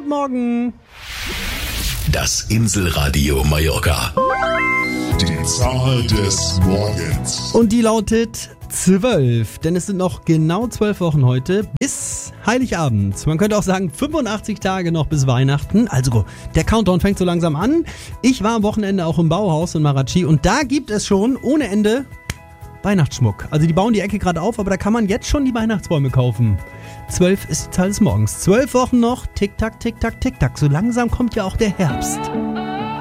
guten Morgen. Das Inselradio Mallorca. Die Zahl des Morgens. Und die lautet 12, denn es sind noch genau 12 Wochen heute bis Heiligabend. Man könnte auch sagen 85 Tage noch bis Weihnachten. Also der Countdown fängt so langsam an. Ich war am Wochenende auch im Bauhaus in Marachi und da gibt es schon ohne Ende Weihnachtsschmuck. Also die bauen die Ecke gerade auf, aber da kann man jetzt schon die Weihnachtsbäume kaufen. 12 ist die Zahl des Morgens. 12 Wochen noch. Tick-Tack, Tick-Tack, Tick-Tack. So langsam kommt ja auch der Herbst.